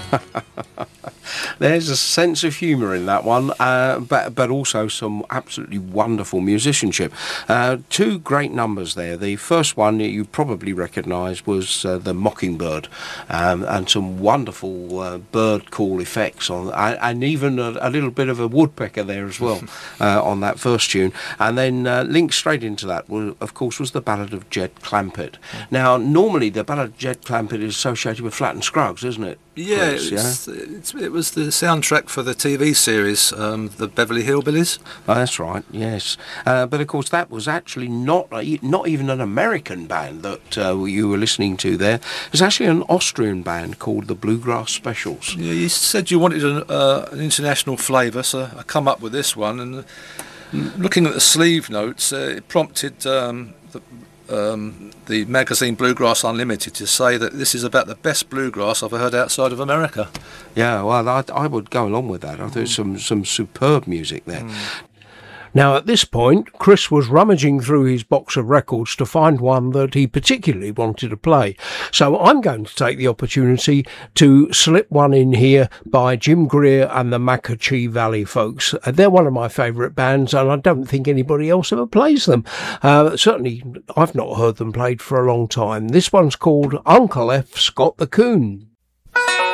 There's a sense of humour in that one, but also some absolutely wonderful musicianship. Two great numbers there. The first one you probably recognise was the Mockingbird, and some wonderful bird call effects on, and even a little bit of a woodpecker there as well on that first tune. And then linked straight into that, of course, was the Ballad of Jed Clampett. Now, normally the Ballad of Jed Clampett is associated with Flatt and Scruggs, isn't it? Yeah, Chris, it was the soundtrack for the TV series, the Beverly Hillbillies. Oh, that's right, yes. But of course, that was actually not even an American band that you were listening to there. It was actually an Austrian band called the Bluegrass Specials. Yeah, you said you wanted an international flavour, so I come up with this one. And looking at the sleeve notes, it prompted the magazine Bluegrass Unlimited to say that this is about the best bluegrass I've heard outside of America. Yeah, well, I would go along with that. I think there's some superb music there. Now, at this point, Chris was rummaging through his box of records to find one that he particularly wanted to play. So I'm going to take the opportunity to slip one in here by Jim Greer and the Macochee Valley Folks. They're one of my favourite bands, and I don't think anybody else ever plays them. Certainly, I've not heard them played for a long time. This one's called Uncle F's Got the Coon.